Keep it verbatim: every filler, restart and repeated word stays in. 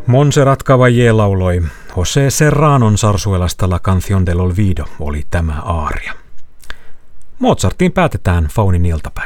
Montserrat Caballé lauloi, José Serranon Zarzuelasta La Canción del Olvido oli tämä aaria. Mozartiin päätetään Faunin iltapäivä.